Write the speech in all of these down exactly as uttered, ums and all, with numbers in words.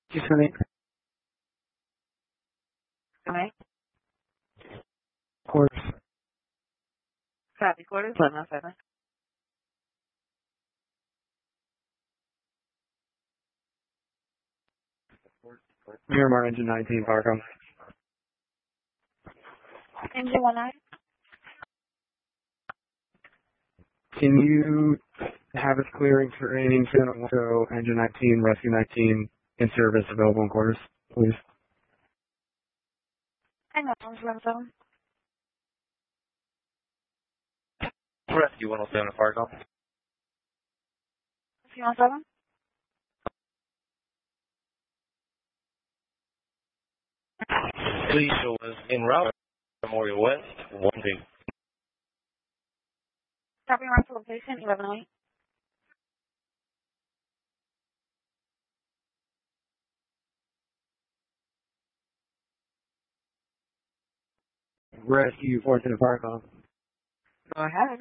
Tiffany. Okay. Quarters. Copy quarters, eleven oh seven. Miramar Engine nineteen, Parcom. Engine one nine. Can you have us clearing for any so Engine nineteen, Rescue nineteen in service available in quarters, please? Hang on, eleven oh seven. Rescue one oh seven at Fargo. Rescue one oh seven. Please show us en route Memorial West, one B. Copy right to location, eleven oh eight. Rescue fourteen at Parcom. Go ahead.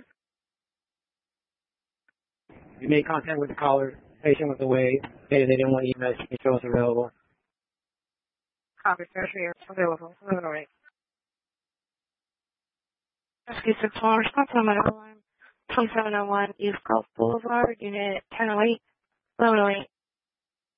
You made contact with the caller, patient was away, stated they didn't want you to make show us available. Copy, surgery available, eleven oh eight. Rescue six one, response on my line, twenty-seven oh one East Coast Boulevard, unit ten oh eight, eleven oh eight.